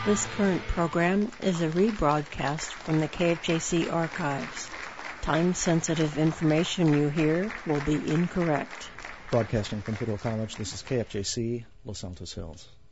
This current program is a rebroadcast from the KFJC archives. Time-sensitive information you hear will be incorrect. Broadcasting from Federal College, this is KFJC, Los Altos Hills.